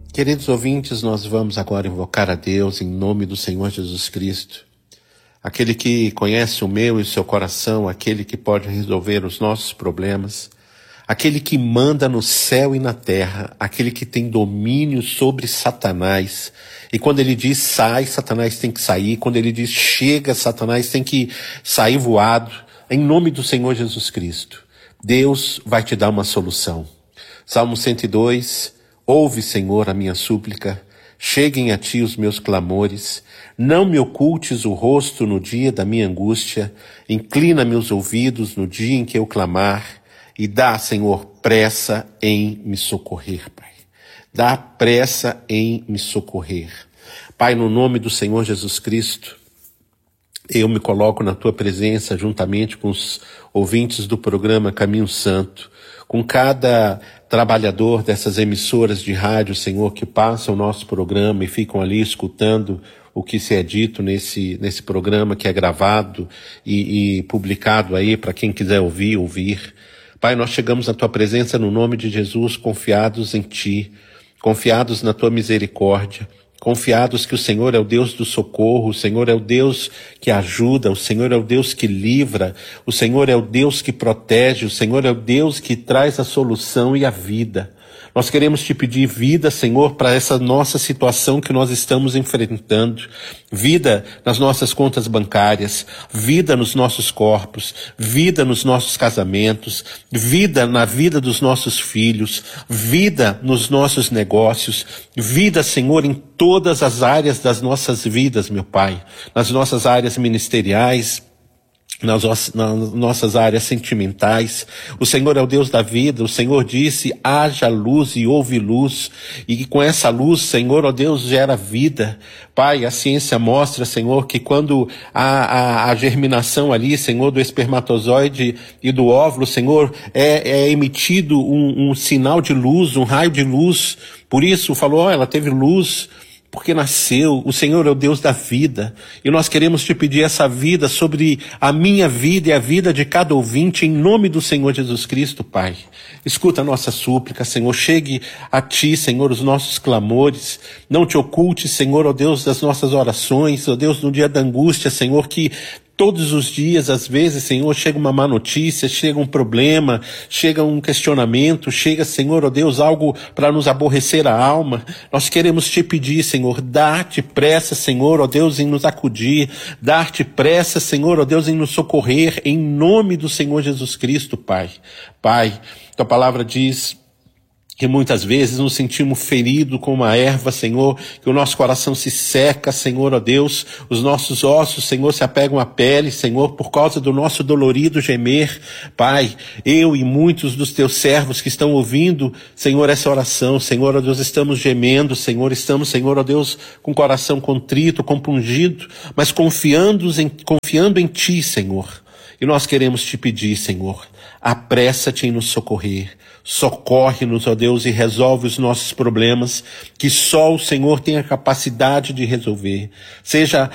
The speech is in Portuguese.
Queridos ouvintes, nós vamos agora invocar a Deus em nome do Senhor Jesus Cristo, aquele que conhece o meu e o seu coração, aquele que pode resolver os nossos problemas, aquele que manda no céu e na terra, aquele que tem domínio sobre Satanás. E quando ele diz sai, Satanás tem que sair. Quando ele diz chega, Satanás tem que sair voado. Em nome do Senhor Jesus Cristo, Deus vai te dar uma solução. Salmo 102, ouve, Senhor, a minha súplica, cheguem a ti os meus clamores, não me ocultes o rosto no dia da minha angústia, inclina meus ouvidos no dia em que eu clamar, e dá, Senhor, pressa em me socorrer, Pai. Dá pressa em me socorrer. Pai, no nome do Senhor Jesus Cristo, eu me coloco na tua presença juntamente com os ouvintes do programa Caminho Santo, com cada trabalhador dessas emissoras de rádio, Senhor, que passam o nosso programa e ficam ali escutando o que se é dito nesse programa que é gravado e publicado aí para quem quiser ouvir. Pai, nós chegamos à tua presença no nome de Jesus, confiados em ti, confiados na tua misericórdia, confiados que o Senhor é o Deus do socorro, o Senhor é o Deus que ajuda, o Senhor é o Deus que livra, o Senhor é o Deus que protege, o Senhor é o Deus que traz a solução e a vida. Nós queremos te pedir vida, Senhor, para essa nossa situação que nós estamos enfrentando. Vida nas nossas contas bancárias, vida nos nossos corpos, vida nos nossos casamentos, vida na vida dos nossos filhos, vida nos nossos negócios, vida, Senhor, em todas as áreas das nossas vidas, meu Pai, nas nossas áreas ministeriais, nas nossas áreas sentimentais. O Senhor é o Deus da vida. O Senhor disse, haja luz e houve luz, e com essa luz, Senhor, ó Deus, gera vida. Pai, a ciência mostra, Senhor, que quando a germinação ali, Senhor, do espermatozoide e do óvulo, Senhor, é emitido um sinal de luz, um raio de luz. Por isso, falou, ela teve luz, porque nasceu. O Senhor é o Deus da vida, e nós queremos te pedir essa vida sobre a minha vida e a vida de cada ouvinte, em nome do Senhor Jesus Cristo, Pai. Escuta a nossa súplica, Senhor, chegue a ti, Senhor, os nossos clamores, não te oculte, Senhor, ó Deus, das nossas orações, ó Deus, no dia da angústia, Senhor, que todos os dias, às vezes, Senhor, chega uma má notícia, chega um problema, chega um questionamento, chega, Senhor, ó Deus, algo para nos aborrecer a alma. Nós queremos te pedir, Senhor, dá-te pressa, Senhor, ó Deus, em nos acudir, dá-te pressa, Senhor, ó Deus, em nos socorrer, em nome do Senhor Jesus Cristo, Pai. Pai, tua palavra diz que muitas vezes nos sentimos feridos como a erva, Senhor, que o nosso coração se seca, Senhor, ó Deus, os nossos ossos, Senhor, se apegam à pele, Senhor, por causa do nosso dolorido gemer. Pai, eu e muitos dos teus servos que estão ouvindo, Senhor, essa oração, Senhor, ó Deus, estamos gemendo, Senhor, estamos, Senhor, ó Deus, com o coração contrito, compungido, mas confiando em ti, Senhor. E nós queremos te pedir, Senhor, apressa-te em nos socorrer. Socorre-nos, ó Deus, e resolve os nossos problemas, que só o Senhor tem a capacidade de resolver. Seja